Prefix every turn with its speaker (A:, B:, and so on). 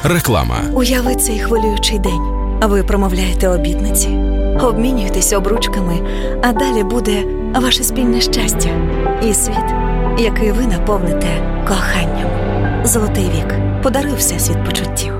A: Реклама.
B: Уяви цей хвилюючий день. Ви промовляєте обітниці, обмінюєтесь обручками, а далі буде ваше спільне щастя і світ, який ви наповните коханням. Золотий вік. Подаруй Всесвіт почуттів.